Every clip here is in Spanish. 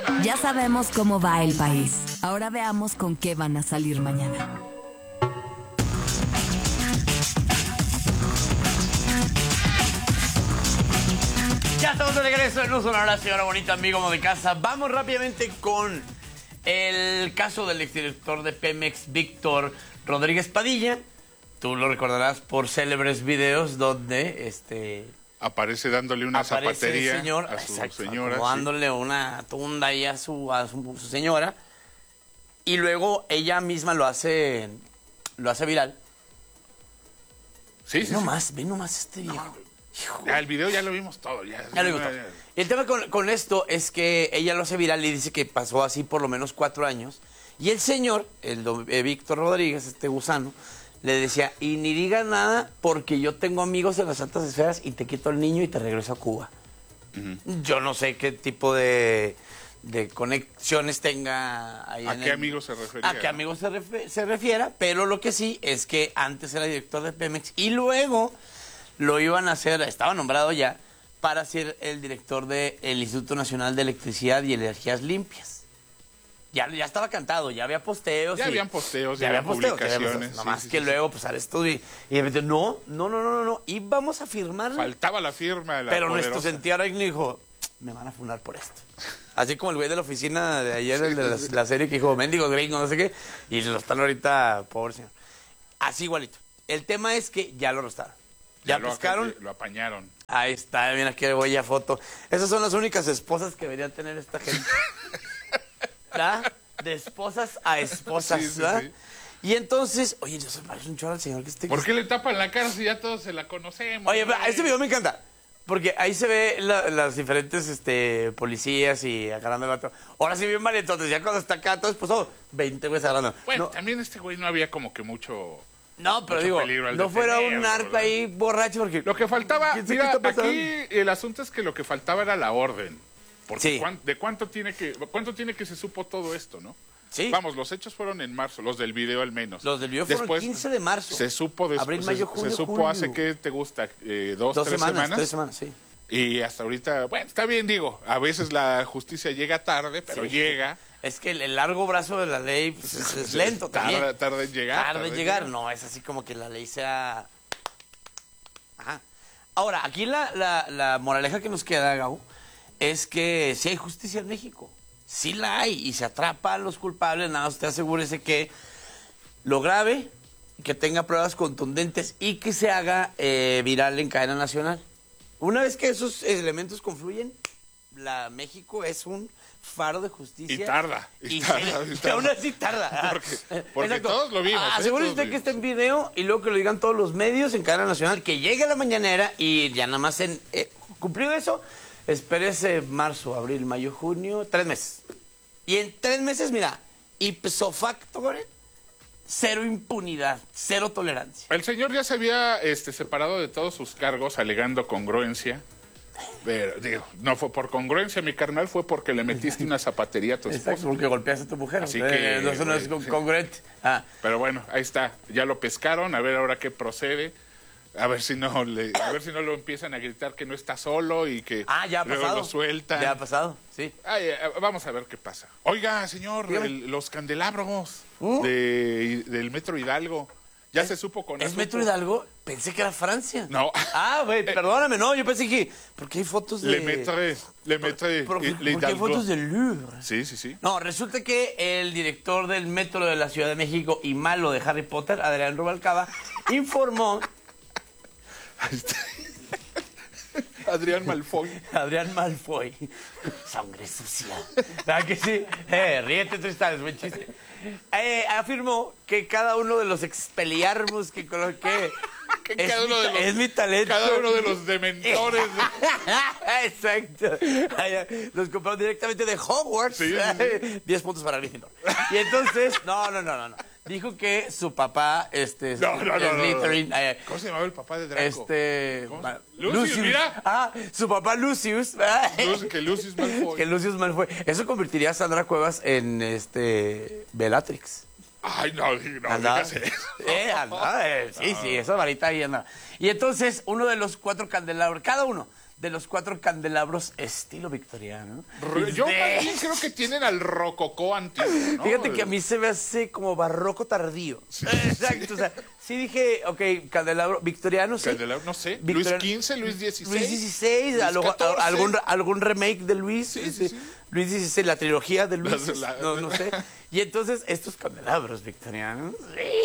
Ya sabemos cómo va el país. Ahora veamos con qué van a salir mañana. Ya estamos de regreso en Uso Honorario, señora bonita, amigo de casa. Vamos rápidamente con el caso del exdirector de Pemex, Víctor Rodríguez Padilla. Tú lo recordarás por célebres videos donde aparece dándole una zapatería señor, a su exacto, señora. dándole una tunda ahí a su señora. Y luego ella misma lo hace viral. Sí, sí. Ve nomás este viejo. Ya, el video ya lo vimos todo. Ya lo vimos todo. Y el tema con esto es que ella lo hace viral y dice que pasó así por lo menos 4 años. Y el señor, Víctor Rodríguez, este gusano, le decía, y ni digas nada porque yo tengo amigos en las altas esferas y te quito al niño y te regreso a Cuba. Yo no sé qué tipo de conexiones tenga ahí. ¿A qué amigos se refería? A qué amigos se refiera, pero lo que sí es que antes era director de Pemex y luego lo iban a hacer, estaba nombrado ya, para ser el director del Instituto Nacional de Electricidad y Energías Limpias. Ya estaba cantado, ya había posteos. Ya habían posteos, ya había publicaciones. Nomás que luego, pues, sale esto y de repente, no. Y vamos a firmar. Faltaba la firma de la Pero poderosa. nuestro sentido dijo, me van a funar por esto. Así como el güey de la oficina de ayer, el de la serie que dijo, mendigo gringo, no sé qué, y lo están ahorita, pobre señor. Así igualito. El tema es que ya lo arrestaron. Ya pescaron. Lo apañaron. Ahí está, mira qué bella foto. Esas son las únicas esposas que deberían tener esta gente. ¿Verdad? De esposas a esposas, Sí, ¿verdad? sí. Y entonces, oye, yo se parece un chorro al señor que esté... ¿Por qué le tapan la cara si ya todos se la conocemos? Oye, este video me encanta. Porque ahí se ve las diferentes policías y agarrando el vato. Ahora sí bien mal, entonces ya cuando está acá todo esposado, 20 güeyes agarrando. Bueno, No, también este güey no había como que mucho... no, pero mucho digo, peligro al no fuera un detenerlo, narco ¿verdad? ahí borracho porque... Lo que faltaba, ¿Quién sabe mira, qué está pasando? aquí el asunto es que lo que faltaba era la orden. Porque Sí. ¿de cuánto tiene que se supo todo esto, no? Sí. Vamos, los hechos fueron en marzo, los del video al menos. Los del video fueron Después, 15 de marzo. Se supo después. Abril, mayo, junio, se supo julio. hace, ¿qué te gusta? 2, 2 3 semanas. semanas. 3 semanas, sí. Y hasta ahorita, bueno, está bien, digo, a veces la justicia llega tarde, pero Sí. llega. Es que el largo brazo de la ley pues, es lento también. Tarda en llegar. Tarde en llegar, no, es así como que la ley sea... Ajá. Ahora, aquí la moraleja que nos queda, Gabo, es que sí hay justicia en México. Sí la hay y se atrapa a los culpables, nada más usted asegúrese que lo grabe, que tenga pruebas contundentes y que se haga viral en cadena nacional. Una vez que esos elementos confluyen, México es un faro de justicia. Y tarda. Que aún así tarda. Porque Exacto. todos lo vimos. Asegúrese todos usted que esté en video y luego que lo digan todos los medios en cadena nacional, que llegue a la mañanera y ya nada más cumplido eso, espérese marzo, abril, mayo, junio, 3 meses. Y en 3 meses, mira, ipso facto, cero impunidad, cero tolerancia. El señor ya se había separado de todos sus cargos alegando congruencia. Pero, digo, no fue por congruencia, mi carnal, fue porque le metiste una zapatería a tu esposa. Exacto, porque golpeaste a tu mujer. Así que, eso no es sí. congruente. Ah. Pero bueno, ahí está. Ya lo pescaron, a ver ahora qué procede. A ver si no lo empiezan a gritar que no está solo y que Ya ha luego pasado. lo sueltan. Ya ha pasado, sí. Vamos a ver qué pasa. Oiga, señor, los candelabros del Metro Hidalgo. Ya se supo con ¿Es eso. Metro Hidalgo? Pensé que era Francia. No. Güey, perdóname, no, yo pensé que... Porque hay fotos de... Le Metre ¿Por qué hay Hidalgo. fotos del Louvre? Sí. No, resulta que el director del Metro de la Ciudad de México y malo de Harry Potter, Adrián Rubalcaba, informó... Ahí está. Adrián Malfoy. Adrián Malfoy. Sangre sucia. ¿Verdad que sí? Ríete, Tristán, es buen chiste. Afirmó que cada uno de los expelliarmus que coloqué es mi talento. Cada uno de los dementores. Exacto. Los compraron directamente de Hogwarts. Sí. 10 puntos para Gryffindor. Y entonces, no. Dijo que su papá, Slytherin, ¿Cómo se llamaba el papá de Draco? Lucius, mira. Su papá Lucius. Que Lucius Malfoy. Que Lucius Malfoy. Eso convertiría a Sandra Cuevas en Bellatrix. Ay, no digas eso. Sí, esa varita ahí anda. Y entonces, uno de los 4 candelabros, cada uno de los 4 candelabros estilo victoriano. Yo más bien creo que tienen al rococó antiguo, ¿no? Fíjate que a mí se me hace como barroco tardío. Exacto, o sea, sí dije, ok, candelabro victoriano, sí. Candelabro, no sé, Victoria- Luis XV, Luis XVI. Luis XVI, Luis XIV. algún remake de Luis. Sí, sí, sí. Luis XVI, la trilogía de Luis. No sé. Y entonces, estos candelabros victorianos.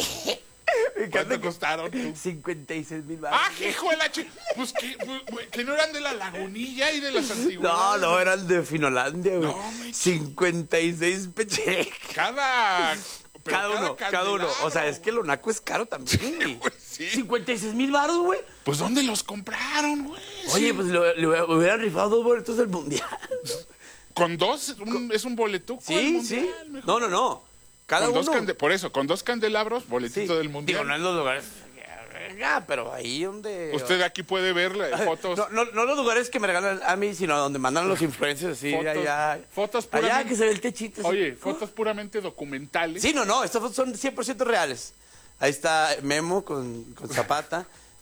¿Cuánto costaron? 56,000 ¡Ah, baros. hijo de la Pues que no eran de la Lagunilla y de las No, antigüedades. no, eran de Finolandia, güey. No, me- 56 peche. Cada Cada uno. O sea, es que lo naco es caro también, güey. güey, sí. 56,000 baros, güey. Pues ¿dónde los compraron, güey? Oye, Sí. pues le hubieran rifado 2 boletos del mundial. Con dos, es un boletuco del Sí, mundial, sí. mejor. No. Cada Con dos uno. por eso, con 2 candelabros, Sí. boletito del mundial. Digo, no en los lugares. Pero ahí donde. Usted aquí puede ver fotos. No los lugares que me regalan a mí, sino donde mandan los influencers así, Fotos- allá. fotos allá puramente- que se ve el techito. así. Oye, fotos puramente documentales. Sí, no, estas fotos son 100% reales. Ahí está Memo con Zapata.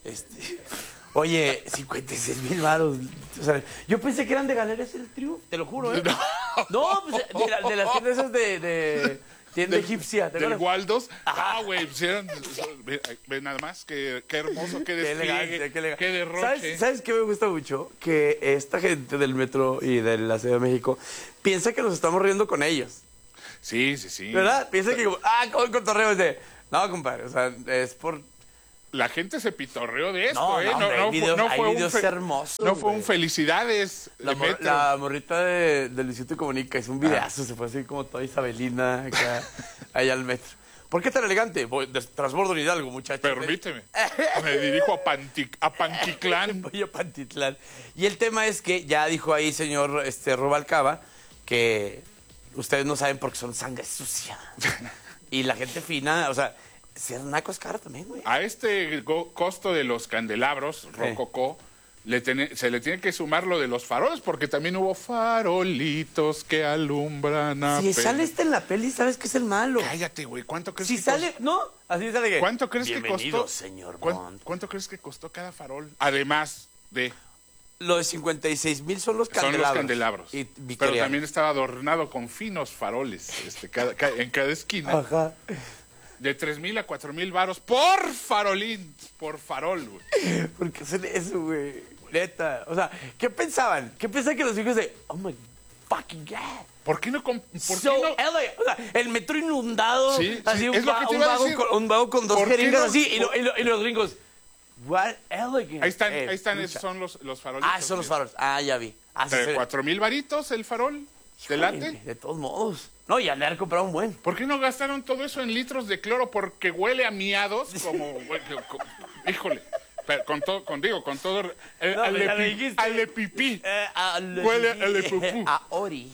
Oye, 56,000 varos. O sea, yo pensé que eran de Galerías El Triunfo, te lo juro, ¿eh? No, pues de las tiendas esas de tienda egipcia. ¿te Del acuerdas? Waldos. Ah, güey, pusieron. Ve nada más, qué hermoso, qué Qué despliegue, elegancia, qué elegancia. qué derroche. ¿Sabes qué me gusta mucho? Que esta gente del metro y de la Ciudad de México piensa que nos estamos riendo con ellos. Sí, sí, sí. ¿Verdad? Piensa que como, como el cotorreo es de... No, compadre, o sea, es por... La gente se pitorreó de esto, No, ¿eh? hombre, hay videos- hay fue videos hermosos, No fue güey. un felicidades. Metro. La morrita de Luisito Comunica hizo un videazo, se fue así como toda Isabelina acá, allá al metro. ¿Por qué tan elegante? Voy de transbordo en Hidalgo, muchachos. Permíteme. Me dirijo a Panticlán. Voy a Pantitlán. Y el tema es que ya dijo ahí señor Rubalcaba que ustedes no saben porque son sangre sucia. Y la gente fina, o sea, ser naco es caro también, güey. A este costo de los candelabros, rococó, se le tiene que sumar lo de los faroles, porque también hubo farolitos que alumbran a Si pe- sale en la peli, sabes que es el malo. Cállate, güey. ¿Cuánto crees Si que sale, ¿no? Así sale que... ¿Cuánto crees que Bienvenido, costó? señor ¿Cuán- Bond. ¿Cuánto crees que costó cada farol? Además de... Lo de 56,000 son los Son candelabros. los candelabros. Y Pero victorianos. también estaba adornado con finos faroles en cada esquina. Ajá. De 3,000 a 4,000 varos por farolín, por farol, güey. ¿Por qué hacen eso, güey? Neta. O sea, ¿qué pensaban? ¿Qué pensaban que los hijos de... Oh, my fucking God. ¿Por qué no? ¿Por So qué no? elegant. O sea, el metro inundado. Sí, así sí, un, es lo que te un iba a vago decir. un vago con 2 ¿Por qué jeringas no? así. Y los gringos... What elegant. Ahí están, Escucha. esos son los farolitos. Ah, son los mira. faros. Ah, ya vi. Ah, sí, De sí. 4,000 varitos el farol. ¿Te Híjole, late? de todos modos. No, y andar comprado un buen. ¿Por qué no gastaron todo eso en litros de cloro? Porque huele a miados como... híjole. Pero con todo... con todo... No, ya lo dijiste. al pipí. A Huele a Le Pupú. A Ori.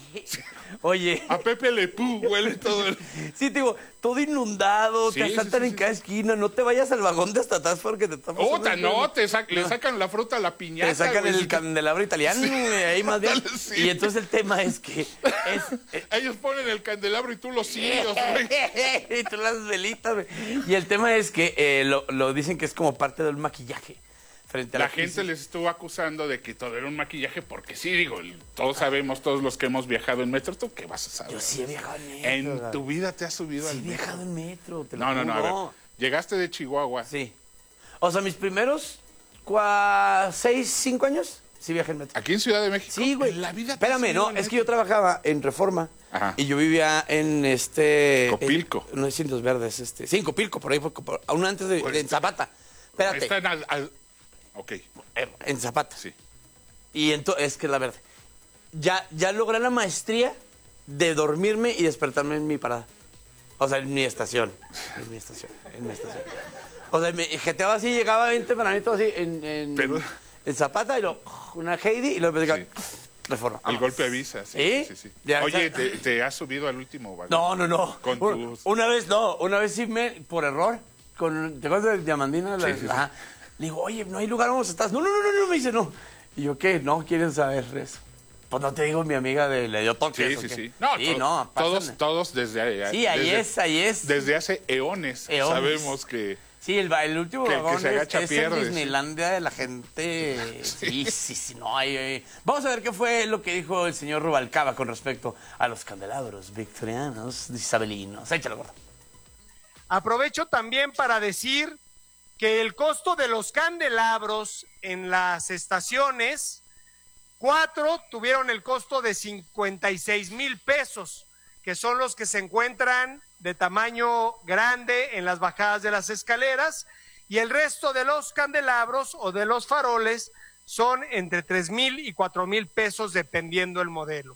Oye. A Pepe Le Pú huele todo el... Sí, te digo, todo inundado, Sí, te sí, asaltan sí, en sí. cada esquina, no te vayas al vagón de hasta atrás porque te está pasando Otra, el no, juego. le sacan la fruta a la piñata. Te sacan güey. el candelabro italiano, güey, ahí más bien. Ándale, sí. Y entonces el tema es que Ellos ponen el candelabro y tú los cirios, güey. y tú las velitas, güey. Y el tema es que lo dicen que es como parte del maquillaje frente a La la gente crisis. les estuvo acusando de que todo era un maquillaje, porque sí, digo, todos sabemos, todos los que hemos viajado en metro, ¿tú qué vas a saber? Yo sí he viajado en metro. En güey. tu vida te has subido Sí al he metro. viajado en metro, te lo No, a ver. juro. Llegaste de Chihuahua. Sí. O sea, mis primeros 6, 5 años, sí viajé en metro. Aquí en Ciudad de México. Sí, güey. En la vida te has Espérame, subido no, al es que metro. yo trabajaba en Reforma. Ajá. Y yo vivía en Copilco. no es Indios Verdes, Sí, en Copilco, por ahí, aún antes Pues, en Zapata. Espérate. Están ok, En Zapata. sí. Y es que es la verde. Ya logré la maestría de dormirme y despertarme en mi parada. O sea, en mi estación. En mi estación. O sea, me jeteaba así, llegaba bien tempranito así en Pero- Zapata y luego una Heidi y luego Sí. Reforma. El golpe avisa. ¿Sí? Sí. Ya, Oye, ya. ¿te has subido al último vagón? No. Con tus... Una vez sí por error, ¿te acuerdas de Diamandina? Sí, sí. Ajá. Le digo, oye, no hay lugar, vamos a estar. No, me dice no. Y yo, ¿qué? No quieren saber eso. Pues no te digo, mi amiga le dio toques. Sí, ¿o qué? sí. Pásame. todos desde Sí, ahí es. Desde hace eones Eones. sabemos que Sí, el último Que el que vagón se agacha es pierde, en Disneylandia de la gente. Sí, no hay. Vamos a ver qué fue lo que dijo el señor Rubalcaba con respecto a los candelabros victorianos isabelinos. Échalo, gordo. Aprovecho también para decir que el costo de los candelabros en las estaciones, 4 tuvieron el costo de 56,000 pesos, que son los que se encuentran de tamaño grande en las bajadas de las escaleras, y el resto de los candelabros o de los faroles son entre 3,000 y 4,000 pesos dependiendo el modelo.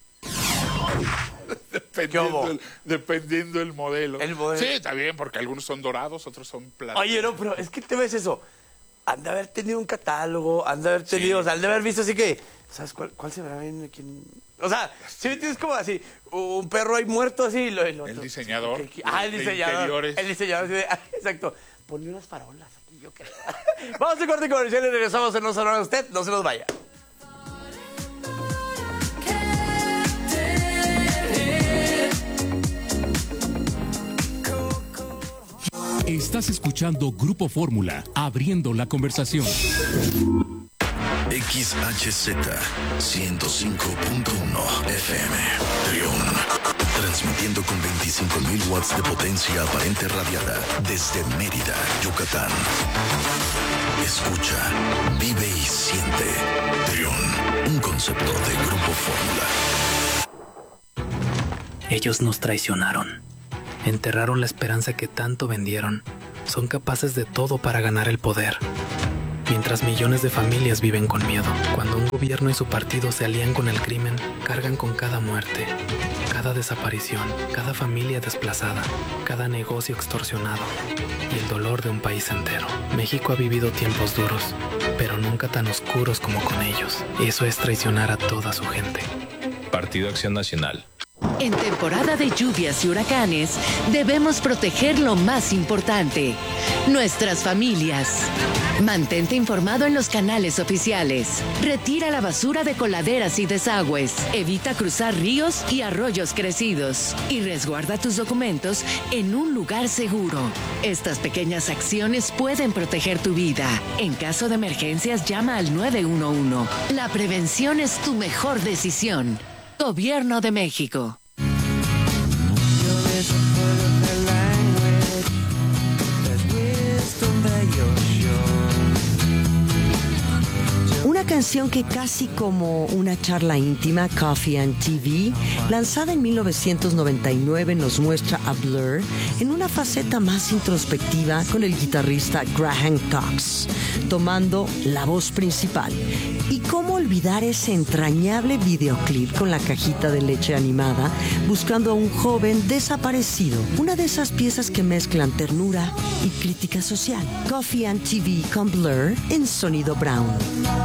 Dependiendo el modelo. El modelo. Sí, está bien, porque algunos son dorados, otros son plateados. Oye, no, pero es que te ves eso. Han de haber tenido un catálogo, han de haber tenido, o sea, han de haber visto así que, ¿sabes cuál se verá bien aquí? O sea, si tienes como así, un perro ahí muerto así, lo El diseñador. el de diseñador. interiores. El diseñador, así exacto. Ponle unas farolas aquí, yo creo. Vamos a corte comercial y regresamos en No se lo usted, no se nos vaya. Estás escuchando Grupo Fórmula, abriendo la conversación. XHZ 105.1 FM Trión, transmitiendo con 25,000 watts de potencia aparente radiada desde Mérida, Yucatán. Escucha, vive y siente Trión, un concepto de Grupo Fórmula. Ellos nos traicionaron. Enterraron la esperanza que tanto vendieron. Son capaces de todo para ganar el poder. Mientras millones de familias viven con miedo. Cuando un gobierno y su partido se alían con el crimen, cargan con cada muerte, cada desaparición, cada familia desplazada, cada negocio extorsionado y el dolor de un país entero. México ha vivido tiempos duros, pero nunca tan oscuros como con ellos. Eso es traicionar a toda su gente. Partido Acción Nacional. En temporada de lluvias y huracanes, debemos proteger lo más importante, nuestras familias. Mantente informado en los canales oficiales. Retira la basura de coladeras y desagües. Evita cruzar ríos y arroyos crecidos. Y resguarda tus documentos en un lugar seguro. Estas pequeñas acciones pueden proteger tu vida. En caso de emergencias, llama al 911. La prevención es tu mejor decisión. Gobierno de México. Una canción que casi como una charla íntima, Coffee and TV, lanzada en 1999, nos muestra a Blur en una faceta más introspectiva con el guitarrista Graham Cox, tomando la voz principal. Y cómo olvidar ese entrañable videoclip con la cajita de leche animada, buscando a un joven desaparecido. Una de esas piezas que mezclan ternura y crítica social. Coffee and TV con Blur en Sonido Brown.